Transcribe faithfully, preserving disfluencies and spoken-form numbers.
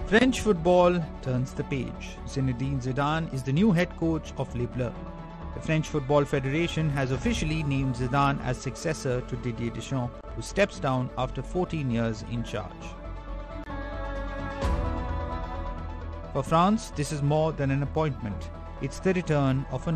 French football turns the page. Zinedine Zidane is the new head coach of Les Bleus. The French Football Federation has officially named Zidane as successor to Didier Deschamps, who steps down after fourteen years in charge. For France, this is more than an appointment. It's the return of a